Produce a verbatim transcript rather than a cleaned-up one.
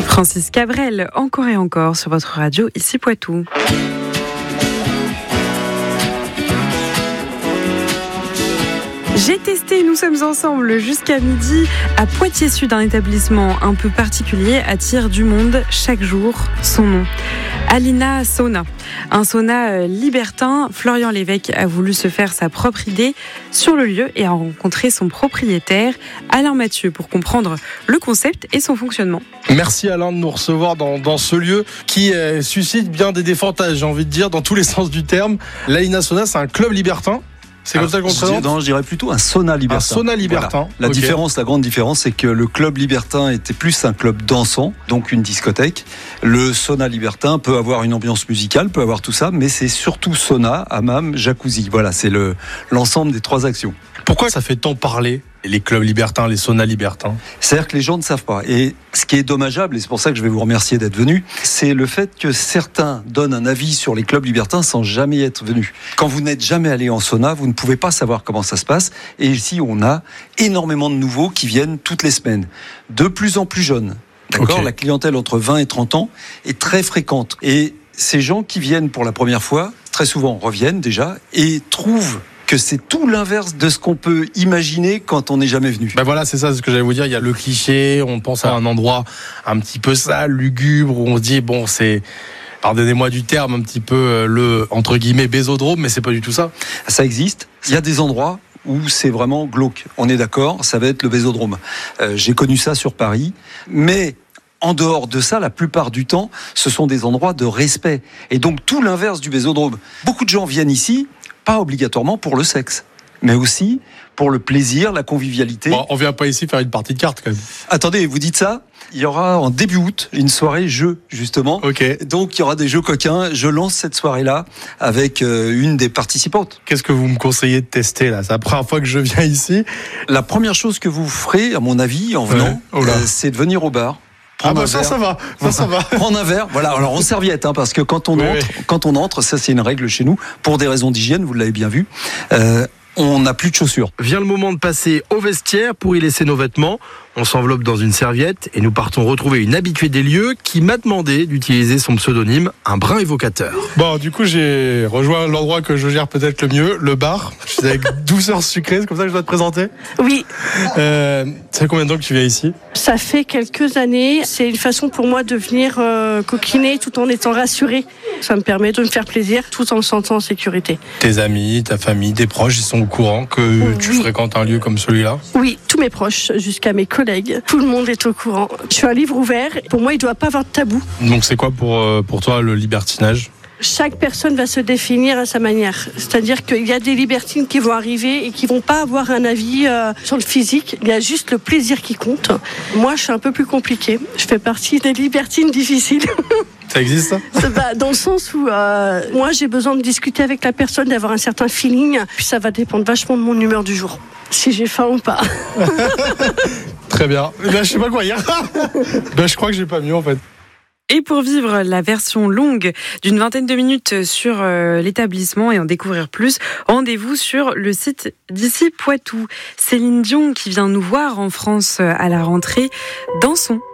Francis Cabrel, encore et encore sur votre radio, ici Poitou. J'ai testé, nous sommes ensemble jusqu'à midi à Poitiers-Sud, un établissement un peu particulier attire du monde chaque jour. Son nom, Alina Sauna. Un sauna libertin. Florian Lévesque a voulu se faire sa propre idée sur le lieu et a rencontré son propriétaire, Alain Mathieu, pour comprendre le concept et son fonctionnement. Merci Alain de nous recevoir dans, dans ce lieu qui euh, suscite bien des défantages, j'ai envie de dire, dans tous les sens du terme. L'Alina Sauna, c'est un club libertin. C'est comme ça qu'on se présente ? Non, je dirais plutôt un sauna libertin. Un sauna libertin. Voilà. La okay. différence, la grande différence, c'est que le club libertin était plus un club dansant, donc une discothèque. Le sauna libertin peut avoir une ambiance musicale, peut avoir tout ça, mais c'est surtout sauna, hammam, jacuzzi. Voilà, c'est le, l'ensemble des trois actions. Pourquoi ça fait tant parler, les clubs libertins, les saunas libertins ? C'est-à-dire que les gens ne savent pas. Et ce qui est dommageable, et c'est pour ça que je vais vous remercier d'être venu, c'est le fait que certains donnent un avis sur les clubs libertins sans jamais être venus. Quand vous n'êtes jamais allé en sauna, vous ne pouvez pas savoir comment ça se passe. Et ici, on a énormément de nouveaux qui viennent toutes les semaines, de plus en plus jeunes. D'accord ? Okay. La clientèle entre vingt et trente ans est très fréquente. Et ces gens qui viennent pour la première fois, très souvent reviennent déjà et trouvent que c'est tout l'inverse de ce qu'on peut imaginer quand on n'est jamais venu. Ben voilà, c'est ça, c'est ce que j'allais vous dire. Il y a le cliché, on pense à un endroit un petit peu sale, lugubre, où on se dit, bon, c'est, pardonnez-moi du terme, un petit peu le, entre guillemets, bésodrome, mais c'est pas du tout ça. Ça existe. Il y a des endroits où c'est vraiment glauque. On est d'accord, ça va être le bésodrome. Euh, j'ai connu ça sur Paris, mais en dehors de ça, la plupart du temps, ce sont des endroits de respect. Et donc, tout l'inverse du bésodrome. Beaucoup de gens viennent ici, pas obligatoirement pour le sexe, mais aussi pour le plaisir, la convivialité. Bon, on vient pas ici faire une partie de cartes quand même. Attendez, vous dites ça ? Il y aura en début août une soirée jeux, justement. Okay. Donc il y aura des jeux coquins. Je lance cette soirée-là avec une des participantes. Qu'est-ce que vous me conseillez de tester là ? C'est la première fois que je viens ici. La première chose que vous ferez, à mon avis, en venant, ouais. oh euh, c'est de venir au bar. Ah bah ça, ça va, ça, ça va. Prendre un verre, voilà. Alors en serviette, hein, parce que quand on oui, entre, oui. quand on entre, ça c'est une règle chez nous, pour des raisons d'hygiène, vous l'avez bien vu. Euh, on n'a plus de chaussures. Vient le moment de passer au vestiaire pour y laisser nos vêtements. On s'enveloppe dans une serviette et nous partons retrouver une habituée des lieux qui m'a demandé d'utiliser son pseudonyme, un brin évocateur. Bon, du coup, j'ai rejoint l'endroit que je gère peut-être le mieux, le bar. Je suis avec douceur sucrée, c'est comme ça que je dois te présenter ? Oui. Euh, ça fait combien de temps que tu viens ici ? Ça fait quelques années. C'est une façon pour moi de venir euh, coquiner tout en étant rassurée. Ça me permet de me faire plaisir tout en me sentant en sécurité. Tes amis, ta famille, tes proches, ils sont au courant que oui. tu fréquentes un lieu comme celui-là ? Oui, tous mes proches, jusqu'à mes collègues. Tout le monde est au courant. Je suis un livre ouvert. Pour moi, il ne doit pas avoir de tabou. Donc c'est quoi pour, pour toi le libertinage ? Chaque personne va se définir à sa manière. C'est-à-dire qu'il y a des libertines qui vont arriver et qui ne vont pas avoir un avis euh, sur le physique. Il y a juste le plaisir qui compte. Moi, je suis un peu plus compliquée. Je fais partie des libertines difficiles. Ça existe ça ? Bah, dans le sens où euh, moi, j'ai besoin de discuter avec la personne, d'avoir un certain feeling. Puis ça va dépendre vachement de mon humeur du jour. Si j'ai faim ou pas. Très bien. Ben, je sais pas quoi dire. Ben, je crois que j'ai pas mieux en fait. Et pour vivre la version longue d'une vingtaine de minutes sur euh, l'établissement et en découvrir plus, rendez-vous sur le site d'ici Poitou. Céline Dion qui vient nous voir en France à la rentrée. Dansons.